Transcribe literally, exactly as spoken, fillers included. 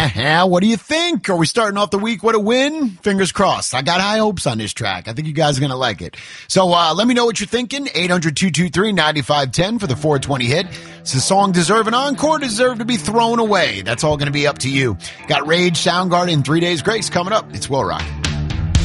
What do you think? Are we starting off the week with a win? Fingers crossed. I got high hopes on this track. I think you guys are going to like it. So uh, let me know what you're thinking. eight hundred, two two three, nine five one zero for the four twenty hit. Does the song deserve an encore? Deserve to be thrown away? That's all going to be up to you. Got Rage, Soundgarden, and Three Days Grace coming up. It's Will Rock.